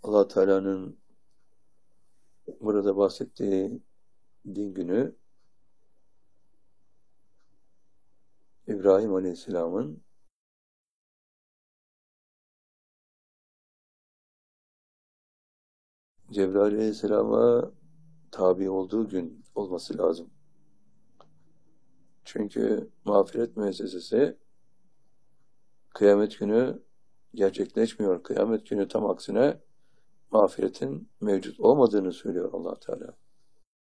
Allah Teala'nın burada bahsettiği din günü İbrahim Aleyhisselam'ın Cebrail Aleyhisselam'a tabi olduğu gün olması lazım. Çünkü mağfiret müessesesi kıyamet günü gerçekleşmiyor. Kıyamet günü tam aksine mağfiretin mevcut olmadığını söylüyor Allah Teala.